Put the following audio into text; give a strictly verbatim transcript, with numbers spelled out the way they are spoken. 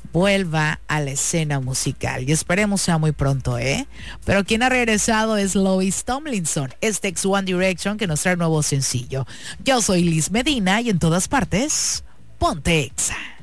vuelva a la escena musical. Y esperemos sea muy pronto, ¿eh? Pero quien ha regresado es Louis Tomlinson, este ex One Direction que nos trae un nuevo sencillo. Yo soy Liz Medina y en todas partes, ponte Exa.